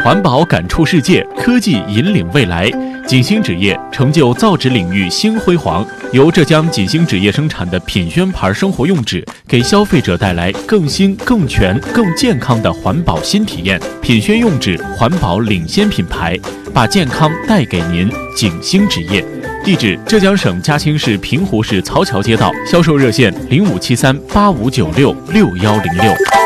环保感触世界，科技引领未来。锦星纸业成就造纸领域新辉煌。由浙江锦星纸业生产的品宣牌生活用纸，给消费者带来更新、更全、更健康的环保新体验。品宣用纸环保领先品牌，把健康带给您。锦星纸业，地址：浙江省嘉兴市平湖市曹桥街道，销售热线：057385966106。